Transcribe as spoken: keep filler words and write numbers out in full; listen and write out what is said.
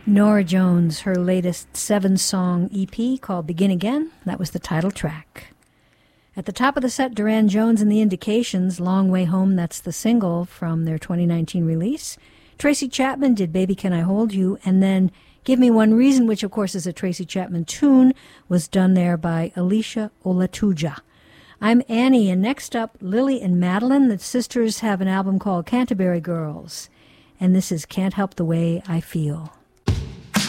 Norah Jones, her latest seven-song E P called Begin Again. That was the title track. At the top of the set, Duran Jones and the Indications, Long Way Home, that's the single from their twenty nineteen release. Tracy Chapman did Baby Can I Hold You, and then Give Me One Reason, which of course is a Tracy Chapman tune, was done there by Alicia Olatuja. I'm Annie, and next up, Lily and Madeline. The sisters have an album called Canterbury Girls, and this is Can't Help the Way I Feel.